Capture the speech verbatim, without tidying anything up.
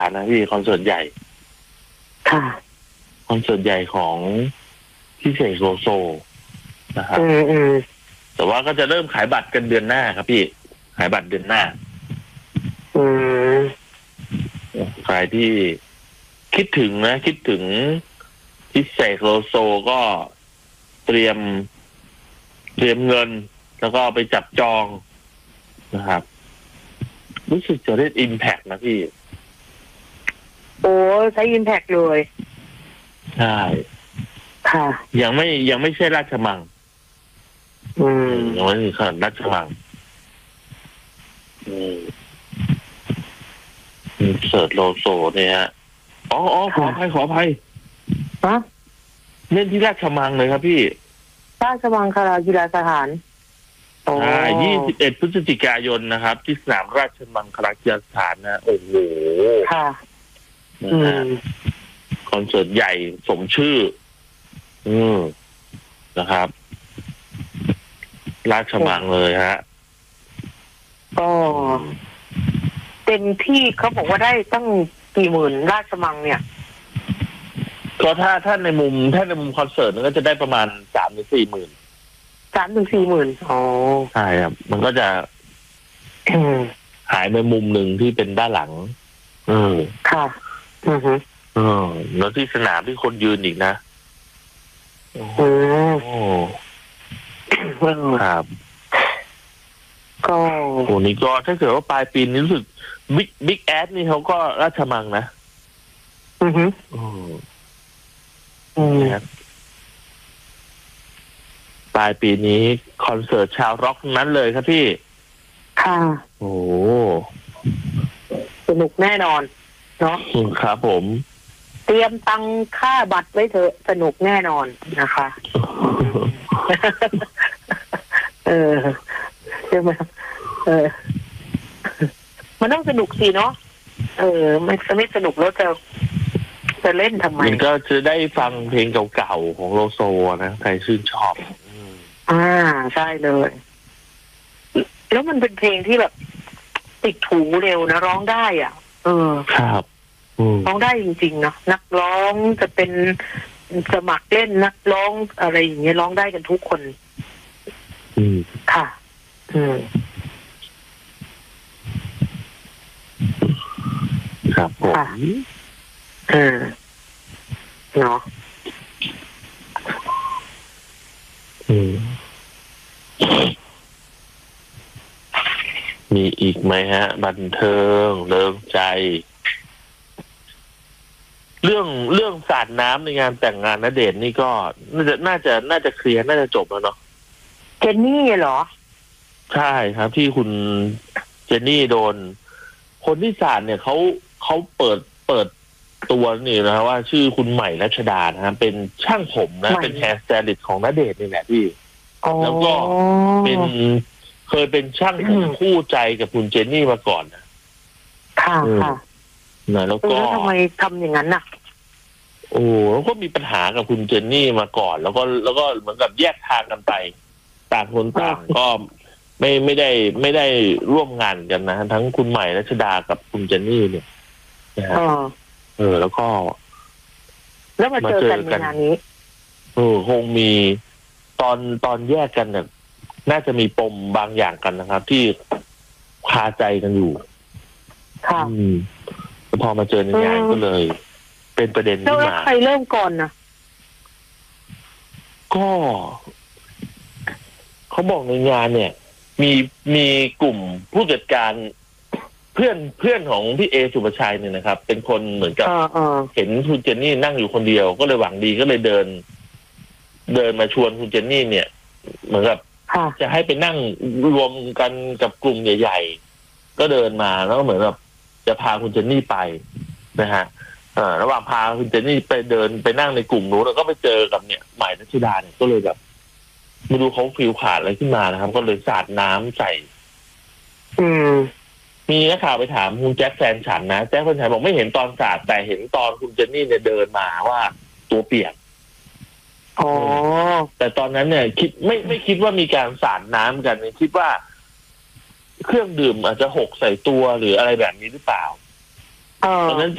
นะพี่คอนเสิร์ตใหญ่ค่ะคอนเสิร์ตใหญ่ของพี่เสกโลโซนะครับอืมอืมแต่ว่าก็จะเริ่มขายบัตรกันเดือนหน้าครับพี่ขายบัตรเดือนหน้าอืมใครที่คิดถึงนะคิดถึงพี่เสกโลโซก็เตรียมเตรียมเงินแล้วก็ไปจับจองนะครับรู้สึกจะได้อิมแพคนะพี่โอ้ใช้อินแพคเลยใช่ค่ะยังไม่ยังไม่ใช่ราชมังอืมยังไม่ถึงขนาดราชมังอืมเสิร์ตโลโซเนี่ยฮะอ๋ออ๋อขออภัยขออภัยฮะเล่นที่ราชมังเลยครับพี่ราชมังคลากีฬาสถานใช่ยี่สิบเอ็ดพฤศจิกายนนะครับที่สนามราชมังคลากีฬาสถานนะโอ้โหค่ะนะฮะคอนเสิร์ตใหญ่สมชื่ออืมนะครับราชมังเลยฮะก็เต็มที่เขาบอกว่าได้ตั้งกี่หมื่นราชมังเนี่ยก็ถ้าถ้าในมุมถ้าในมุมคอนเสิร์ตมันก็จะได้ประมาณสามถึงสี่หมื่นสามถึงสี่หมื่นอ๋อใช่ครับมันก็จะหายไปมุมหนึ่งที่เป็นด้านหลังอืมค่ะอือฮึอือแล้วที่สนามที่คนยืนอีกนะอืมโอ้ครับก็โหนี่ก็ถ้าเกิดว่าปลายปีนี้รู้สึกบิ๊กบิ๊กแอดนี่เขาก็ราชมังนะอือฮึอืมอืมปลายปีนี้คอนเสิร์ตชาวร็อกนั้นเลยครับพี่ค่ะโอ้สนุกแน่นอนเนาะครับผมเตรียมตังค่าบัตรไว้เถอะสนุกแน่นอนนะคะเออใช่ไหมเออมันต้องสนุกสิเนาะเออไม่ไม่สนุกแล้วจะจะเล่นทำไมมันก็จะได้ฟังเพลงเก่าๆของโลโซนะใครชื่นชอบอ่าใช่เลยแล้วมันเป็นเพลงที่แบบติดหูเร็วนะร้องได้อ่ะเออครับร้องได้จริงๆเนาะนักร้องจะเป็นสมัครเล่นนักร้องอะไรอย่างเงี้ยร้องได้กันทุกคนอืมค่ะอืมครับผมเออเนาะอืมมีอีกไหมฮะบันเทิงเริงใจเรื่องเรื่องสาดน้ำในงานแต่งงานณเดชน์นี่ก็น่าจะน่าจะน่าจะเคลียร์น่าจะจบแล้วเนาะเจนนี่เหรอใช่ครับที่คุณเจนนี่โดนคนที่สาดเนี่ยเขาเขาเปิดเปิดตัวนี่นะว่าชื่อคุณใหม่รัชดานะครับเป็นช่างผมนะเป็นแฮร์สไตลิสต์ของณเดชน์นี่แหละพี่แล้วก็เป็นเคยเป็นช่างผมคู่ใจกับคุณเจนนี่มาก่อนนะค่ะค่ะนะแล้วก็ทำไมทำอย่างนั้นน่ะโอ้แล้วก็มีปัญหากับคุณเจนนี่มาก่อนแล้วก็แล้วก็เหมือนกับแยกทางกันไปต่างคนต่างก็ไม่ไม่ได้ไม่ได้ร่วมงานกันนะทั้งคุณใหม่รัชดากับคุณเจนนี่เนี่ยนะฮะเออแล้วก็แล้วมาเจอกันในงานนี้เออคงมีตอนตอนแยกกันเนี่ยน่าจะมีปมบางอย่างกันนะครับ ที่คาใจกันอยู่ค่ะอืมพอมาเจอในงานก็เลย เป็นประเด็นขึ้นมาใครเริ่มก่อนนะก็เขาบอกในงานเนี่ย มีมีกลุ่มผู้จัดการเพื่อนเพื่อนของพี่เอสุภชัยเนี่ยนะครับเป็นคนเหมือนกับเห็นคุณเจนนี่นั่งอยู่คนเดียวก็เลยหวังดีก็เลยเดิน เดินมาชวนคุณเจนนี่เนี่ย เหมือนกับจะให้ไปนั่งรวมกันกับกลุ่มใหญ่ๆก็เดินมาแล้วก็เหมือนกับจะพาคุณเจนนี่ไปนะฮะเอ่อระหว่างพาคุณเจนนี่ไปเดินไปนั่งในกลุ่มนู้นแล้วก็ไปเจอกับเนี่ยใหม่รัชดาเนี่ยก็เลยแบบไม่รู้เขาฟิลขาดอะไรขึ้นมานะครับก็เลยสาดน้ำใส่อืมมีนักข่าวไปถามคุณแจ็คแฟนฉันนะแจ็คแฟนฉันบอกไม่เห็นตอนสาดแต่เห็นตอนคุณเจนนี่เนี่ยเดินมาว่าตัวเปียกอ๋อแต่ตอนนั้นเนี่ยคิดไม่ไม่คิดว่ามีการสาดน้ำกันคิดว่าเครื่องดื่มอาจจะหกใส่ตัวหรืออะไรแบบนี้หรือเปล่าตอนนั้น